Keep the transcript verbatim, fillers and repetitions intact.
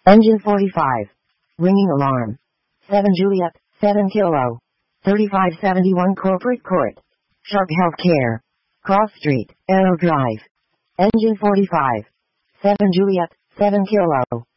Engine forty-five. Ringing alarm. seven Juliet, seven Kilo. thirty-five seventy-one Corporate Court. Sharp Healthcare. Cross Street, Arrow Drive. Engine forty-five. seven Juliet, seven Kilo.